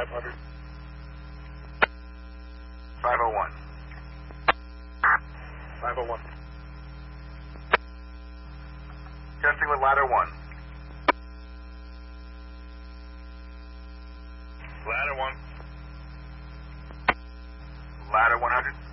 500. 501. 501. Testing with ladder 1. Ladder 1. Ladder 100.